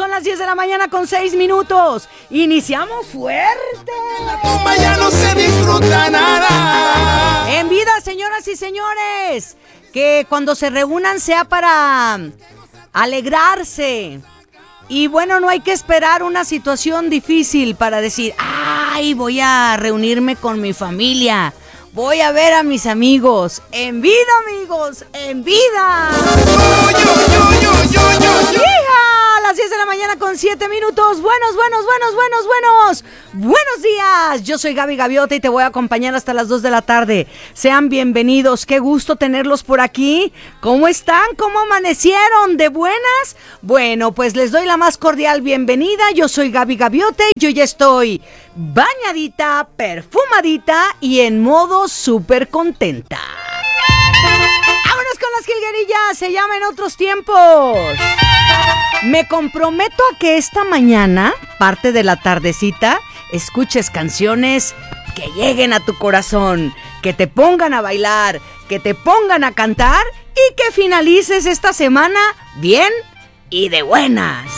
son las 10 de la mañana con 6 minutos. Iniciamos fuerte. La toma ya no se disfruta nada. En vida, señoras y señores, que cuando se reúnan sea para alegrarse. Y bueno, no hay que esperar una situación difícil para decir, ay, voy a reunirme con mi familia. Voy a ver a mis amigos. En vida, amigos, en vida. ¡Hija! A las 10 de la mañana con 7 minutos. Buenos días. Yo soy Gaby Gaviota y te voy a acompañar hasta las 2 de la tarde. Sean bienvenidos. Qué gusto tenerlos por aquí. ¿Cómo están? ¿Cómo amanecieron? ¿De buenas? Bueno, pues les doy la más cordial bienvenida. Yo soy Gaby Gaviota y yo ya estoy bañadita, perfumadita y en modo súper contenta. ¡Vámonos con las jilguerillas! Se llama En Otros Tiempos. Me comprometo a que esta mañana, parte de la tardecita, escuches canciones que lleguen a tu corazón, que te pongan a bailar, que te pongan a cantar y que finalices esta semana bien y de buenas.